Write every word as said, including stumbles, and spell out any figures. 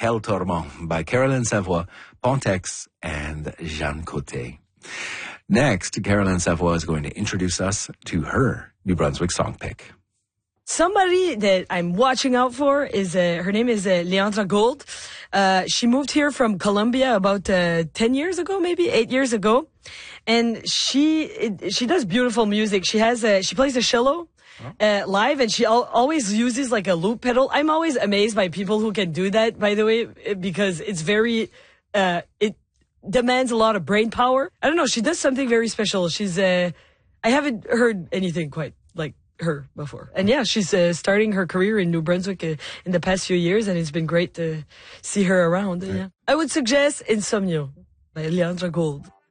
Quel Tourment by Caroline Savoie, Pontex, and Jeanne Côté. Next, Caroline Savoie is going to introduce us to her New Brunswick song pick. Somebody that I'm watching out for is, uh, her name is uh, Leandra Gold. Uh, she moved here from Colombia about uh, ten years ago, maybe eight years ago. And she it, she does beautiful music. She has a, she plays the cello uh, live, and she al- always uses like a loop pedal. I'm always amazed by people who can do that, by the way, because it's very, uh, it demands a lot of brain power. I don't know. She does something very special. She's, uh, I haven't heard anything quite like her before. And yeah, she's uh, starting her career in New Brunswick uh, in the past few years, and it's been great to see her around. Right. Yeah, I would suggest Insomnio by Leandra Gold.